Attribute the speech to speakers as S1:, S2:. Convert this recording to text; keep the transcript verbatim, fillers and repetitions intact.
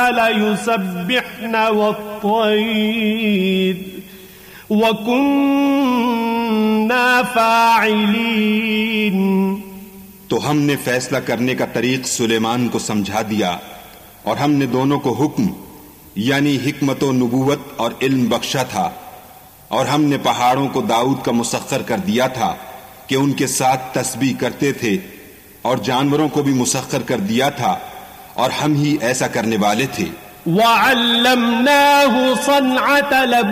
S1: लयुसब्बिहन वत्तैर वकुन्ना फाइलीन।
S2: तो हमने फैसला करने का तरीक सुलेमान को समझा दिया और हमने दोनों को हुक्म यानी हिकमत व नबूवत और इल्म बख्शा था। और हमने पहाड़ों को दाऊद का मुसख्खर कर दिया था कि उनके साथ तस्बीह करते थे, और जानवरों को भी मुसख्खर कर दिया था, और हम ही ऐसा करने वाले थे।
S1: वअल्लमनाहु सनअत